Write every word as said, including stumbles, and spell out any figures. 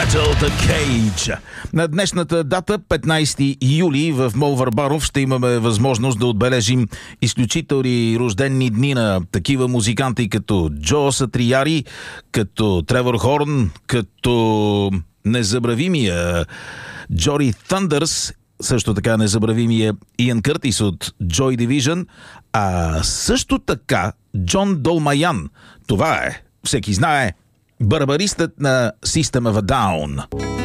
Battle the Cage. На днешната дата, петнайсети юли, в Мол Върбанов ще имаме възможност да отбележим изключителни рождени дни на такива музиканти като Джо Сатрияри, като Тревор Хорн, като незабравимия Джори Thunders, също така незабравимия Иан Къртис от Joy Division, а също така Джон Долмаян. Това е, всеки знае, барбаристът на System of a Down.